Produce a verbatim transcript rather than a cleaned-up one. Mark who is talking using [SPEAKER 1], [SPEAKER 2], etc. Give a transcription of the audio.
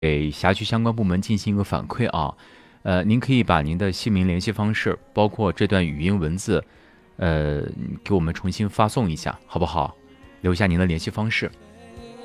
[SPEAKER 1] 给辖区相关部门进行一个反馈啊。呃，您可以把您的姓名、联系方式，包括这段语音文字，呃，给我们重新发送一下，好不好？留下您的联系方式。